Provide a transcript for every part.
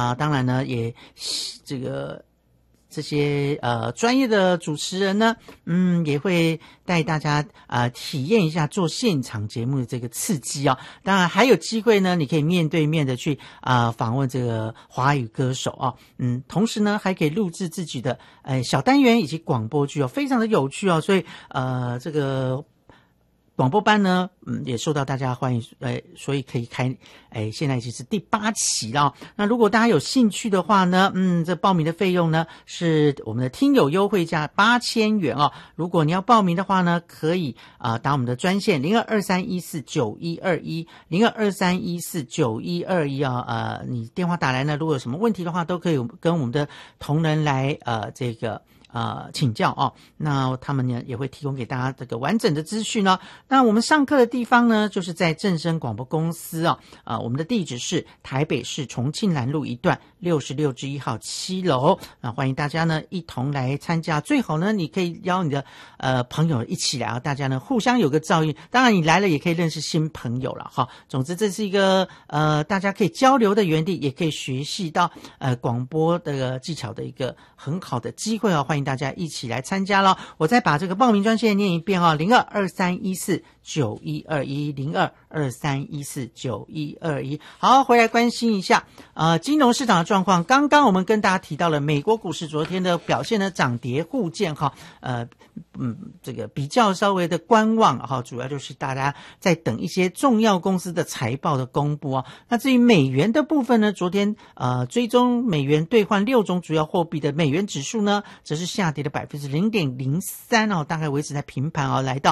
那当然呢，也这些专业的主持人呢，也会带大家体验一下做现场节目的这个刺激啊。当然还有机会呢，你可以面对面的去访问这个华语歌手啊，同时呢还可以录制自己的小单元以及广播剧哦，非常的有趣哦。所以这个广播班呢，也受到大家欢迎，所以可以开，现在已经是第8期了哦。那如果大家有兴趣的话呢，这报名的费用呢是我们的听友优惠价8000元哦。如果你要报名的话呢，可以打我们的专线02231491210223149121啊，你电话打来呢，如果有什么问题的话，都可以跟我们的同仁来请教哦。那他们呢也会提供给大家这个完整的资讯哦。那我们上课的地方呢，就是在正声广播公司哦。我们的地址是台北市重庆南路1段66-1号7楼。欢迎大家呢一同来参加，最好呢你可以邀你的朋友一起来啊，大家呢互相有个照应。当然你来了也可以认识新朋友了哈。总之这是一个大家可以交流的园地，也可以学习到广播的技巧的一个很好的机会哦。欢迎大家一起来参加了。我再把这个报名专线念一遍哦，02231491210223149121。好，回来关心一下金融市场的状况。刚刚我们跟大家提到了美国股市昨天的表现呢，涨跌互见哈。这个比较稍微的观望哈，主要就是大家在等一些重要公司的财报的公布啊。那至于美元的部分呢，昨天追踪美元兑换6种主要货币的美元指数呢，则是下跌了 0.03% 哦，大概维持在平盘哦，来到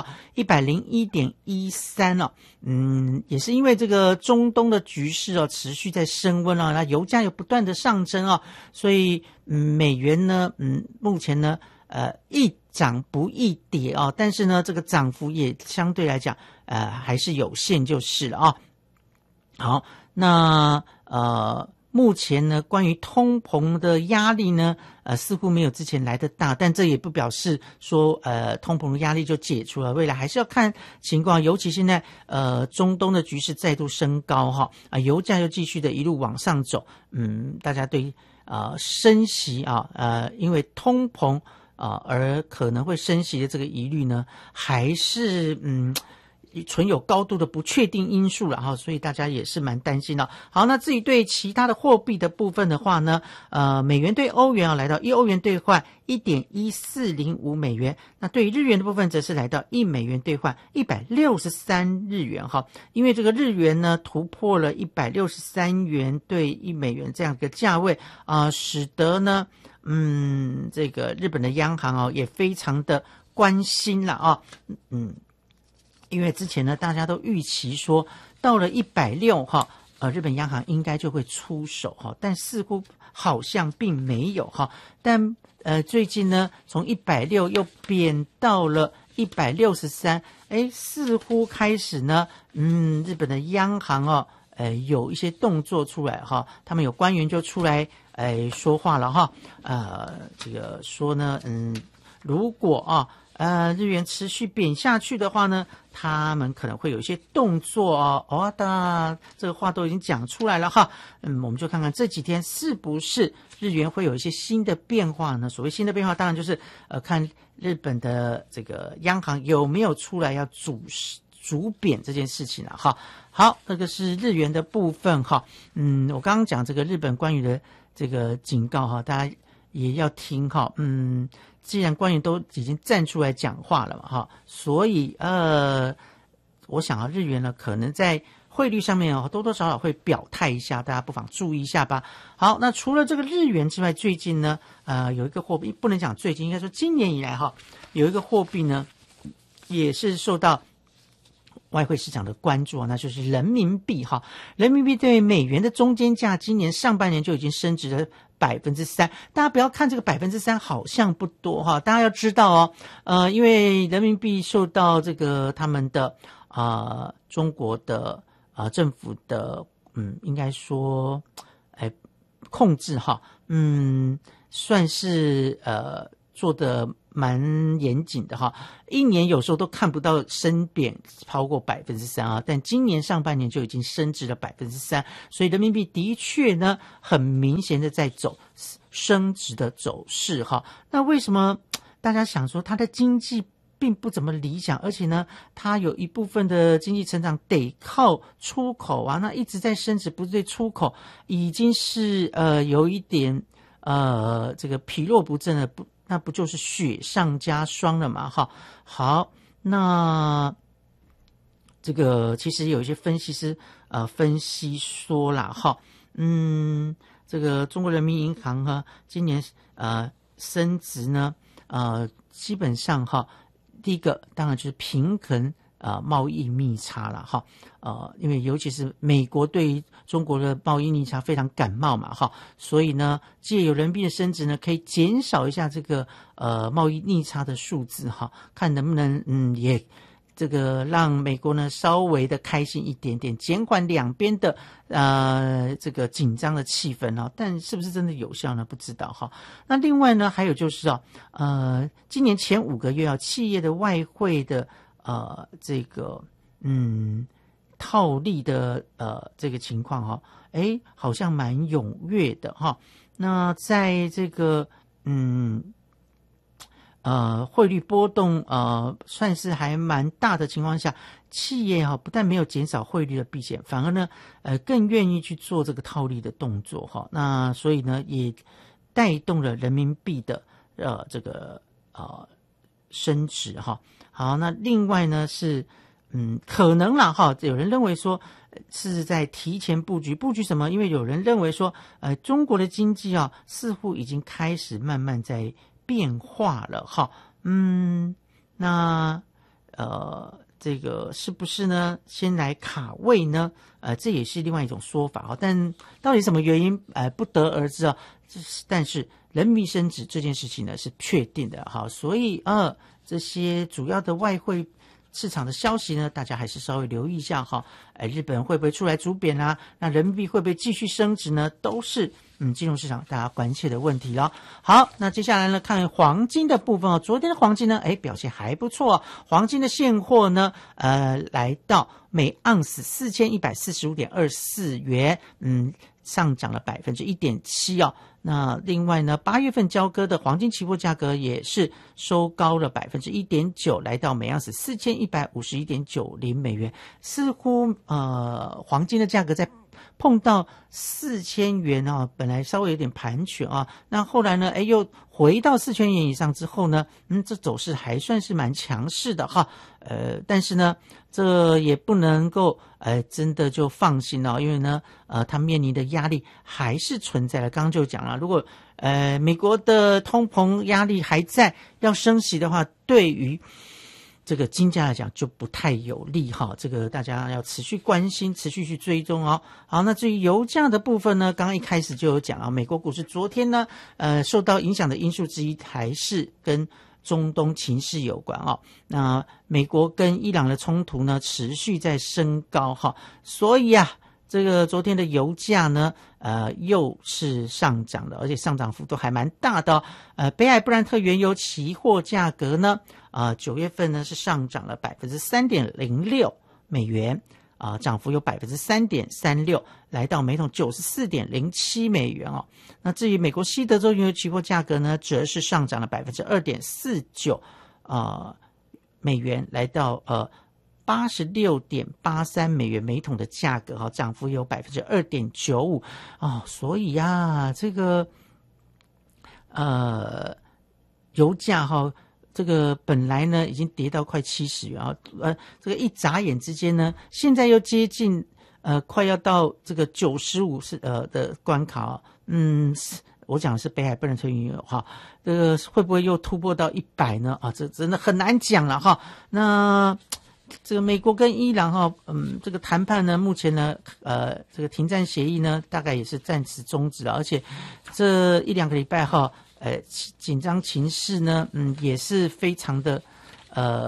101.13 哦。也是因为这个中东的局势哦持续在升温哦，那油价又不断的上升哦，所以美元呢目前呢易涨不易跌哦，但是呢这个涨幅也相对来讲还是有限就是了啊。好，那目前呢关于通膨的压力呢似乎没有之前来的大，但这也不表示说通膨的压力就解除了，未来还是要看情况，尤其现在中东的局势再度升高哈，油价又继续的一路往上走，大家对升息因为通膨而可能会升息的这个疑虑呢，还是存有高度的不确定因素了哈，所以大家也是蛮担心的。好，那至于对其他的货币的部分的话呢，美元对欧元来到1欧元兑换 1.1405 美元，那对于日元的部分则是来到1美元兑换163日元哈。因为这个日元呢突破了163元对1美元这样一个价位使得呢这个日本的央行也非常的关心了因为之前呢大家都预期说到了160哈，日本央行应该就会出手哈，但似乎好像并没有哈。但最近呢从160又贬到了163，似乎开始呢日本的央行有一些动作出来哈，他们有官员就出来说话了哈，这个说呢如果日元持续贬下去的话呢，他们可能会有一些动作当然这个话都已经讲出来了哈。我们就看看这几天是不是日元会有一些新的变化呢？所谓新的变化，当然就是看日本的这个央行有没有出来要主贬这件事情了哈。好，这个是日元的部分哈。我刚刚讲这个日本关于的这个警告哈，大家也要听哈。既然官员都已经站出来讲话了嘛哈，所以我想日元呢可能在汇率上面多多少少会表态一下，大家不妨注意一下吧。好，那除了这个日元之外，最近呢有一个货币，不能讲最近，应该说今年以来哈，有一个货币呢也是受到外汇市场的关注那就是人民币哈。人民币对美元的中间价今年上半年就已经升值了3%，大家不要看这个3%好像不多哈，大家要知道因为人民币受到这个他们的中国的政府的应该说控制哈，算是做的蛮严谨的哈，一年有时候都看不到升贬超过3%啊，但今年上半年就已经升值了3%，所以人民币的确呢很明显的在走升值的走势哈。那为什么大家想说它的经济并不怎么理想，而且呢它有一部分的经济成长得靠出口啊，那一直在升值，不是对出口已经是有一点这个疲弱不振了，那不就是雪上加霜了嘛哈。好，那这个其实有一些分析师分析说啦哈，这个中国人民银行哈今年升值呢基本上哈，第一个当然就是平衡贸易逆差了哈，因为尤其是美国对于中国的贸易逆差非常感冒嘛哈，所以呢借由人民币的升值呢，可以减少一下这个贸易逆差的数字哈，看能不能也这个让美国呢稍微的开心一点点，减缓两边的这个紧张的气氛啊，但是不是真的有效呢？不知道哈。那另外呢，还有就是今年前5个月企业的外汇的这个套利的这个情况哈，好像蛮踊跃的哈。那在这个汇率波动算是还蛮大的情况下，企业不但没有减少汇率的避险，反而呢更愿意去做这个套利的动作哈。那所以呢也带动了人民币的这个升值哈。好，那另外呢是可能啦哈，有人认为说是在提前布局什么？因为有人认为说中国的经济似乎已经开始慢慢在变化了哈，那这个是不是呢？先来卡位呢？这也是另外一种说法哈，但到底什么原因不得而知啊。但是人民币升值这件事情呢是确定的哈，所以这些主要的外汇市场的消息呢，大家还是稍微留意一下哈。日本会不会出来主贬啊？那人民币会不会继续升值呢？都是金融市场大家关切的问题了。好，那接下来呢，看黄金的部分昨天的黄金呢，表现还不错黄金的现货呢，来到每盎司4145.24元，上涨了1.7%那另外呢，8月份交割的黄金期货价格也是收高了1.9%，来到每盎司4151.90美元。似乎黄金的价格在碰到4000元本来稍微有点盘旋那后来呢又回到4000元以上之后呢这走势还算是蛮强势的哈。但是呢这也不能够真的就放心因为呢它面临的压力还是存在了。刚刚就讲了，如果美国的通膨压力还在，要升息的话，对于这个金价来讲就不太有利哈，这个大家要持续关心，持续去追踪好，那至于油价的部分呢，刚刚一开始就有讲美国股市昨天呢受到影响的因素之一还是跟中东情势有关那美国跟伊朗的冲突呢持续在升高所以这个昨天的油价呢又是上涨的，而且上涨幅度还蛮大的北海布兰特原油期货价格呢9月份呢是上涨了3.06美元涨幅有3.36%，来到每桶94.07美元那至于美国西德州原油期货价格呢，则是上涨了2.49%美元，来到86.83美元每桶的价格涨幅有2.95%所以这个油价这个本来呢已经跌到快70元这个一眨眼之间呢，现在又接近快要到这个95的关卡我讲的是北海布兰特原油这个会不会又突破到100呢这真的很难讲了那这个美国跟伊朗这个谈判呢，目前呢这个停战协议呢大概也是暂时终止了，而且这1-2个礼拜紧张情势呢也是非常的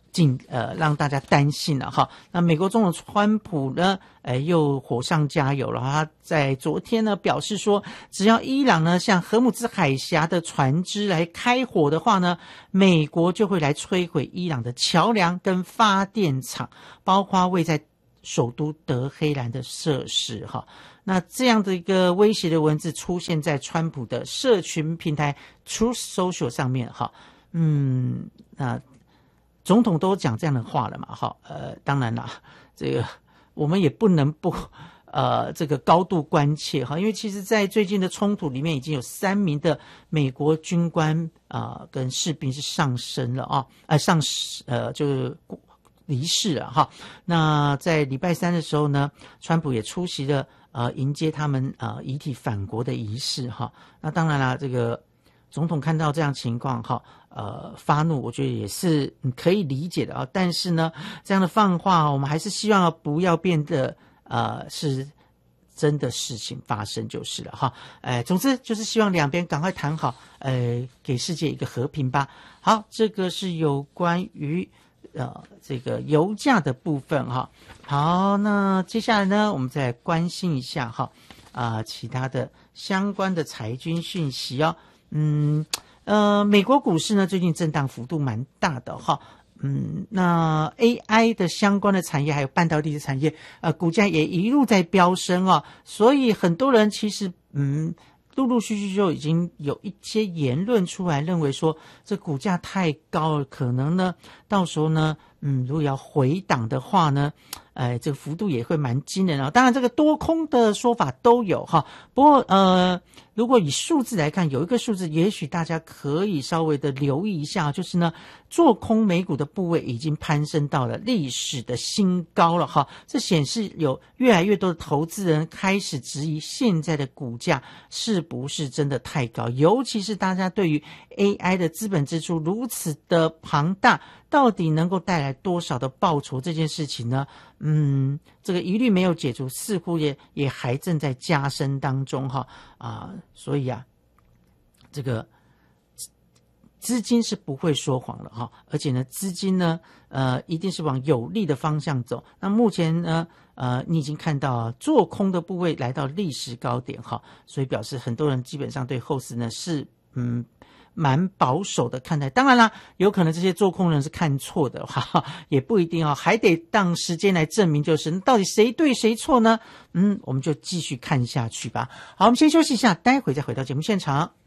让大家担心了哈。那美国总统川普呢，又火上加油了。他在昨天呢表示说，只要伊朗呢向荷姆兹海峡的船只来开火的话呢，美国就会来摧毁伊朗的桥梁跟发电厂，包括位在首都德黑兰的设施哈。那这样的一个威胁的文字出现在川普的社群平台 Truth Social 上面哈。那总统都讲这样的话了嘛，哈，当然啦，这个我们也不能不这个高度关切哈，因为其实在最近的冲突里面，已经有3名的美国军官跟士兵是上升了就是离世了哈。那在礼拜3的时候呢，川普也出席了迎接他们遗体返国的仪式哈。那当然啦，这个总统看到这样情况哈，发怒，我觉得也是可以理解的啊。但是呢，这样的放话，我们还是希望不要变得是真的事情发生就是了哈。总之就是希望两边赶快谈好，给世界一个和平吧。好，这个是有关于这个油价的部分哈。好，那接下来呢，我们再关心一下哈其他的相关的财经讯息哦。美国股市呢最近震荡幅度蛮大的哈。那 AI 的相关的产业还有半导体的产业股价也一路在飙升啊，所以很多人其实陆陆续续就已经有一些言论出来，认为说这股价太高了，可能呢到时候呢如果要回档的话呢这个幅度也会蛮惊人啊。当然这个多空的说法都有哈，不过如果以数字来看，有一个数字也许大家可以稍微的留意一下，就是呢做空美股的部位已经攀升到了历史的新高了哈。这显示有越来越多的投资人开始质疑现在的股价是不是真的太高，尤其是大家对于 AI 的资本支出如此的庞大，到底能够带来多少的报酬这件事情呢这个疑虑没有解除，似乎也还正在加深当中哈所以这个资金是不会说谎了哈，而且呢资金呢一定是往有利的方向走。那目前呢你已经看到做空的部位来到历史高点哈，所以表示很多人基本上对后市呢是蛮保守的看待。当然啦，有可能这些做空人是看错的哈，也不一定还得让时间来证明，就是到底谁对谁错呢？我们就继续看下去吧。好，我们先休息一下，待会再回到节目现场。